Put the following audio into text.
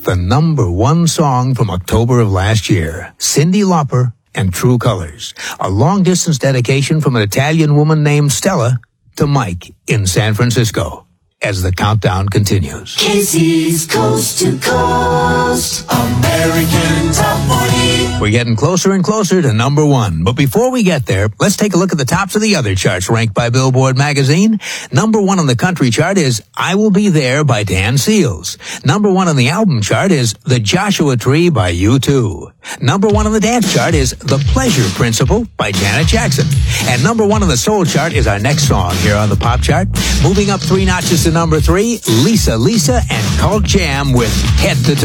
the #1 song from October of last year, Cyndi Lauper and True Colors, a long-distance dedication from an Italian woman named Stella to Mike in San Francisco. As the countdown continues. Casey's Coast to Coast American Top 40. We're getting closer and closer to #1. But before we get there, let's take a look at the tops of the other charts ranked by Billboard magazine. #1 on the country chart is I Will Be There by Dan Seals. #1 on the album chart is The Joshua Tree by U2. #1 on the dance chart is The Pleasure Principle by Janet Jackson. And #1 on the soul chart is our next song here on the pop chart. Moving up 3 notches to #3, Lisa and Cult Jam with Head to Toe.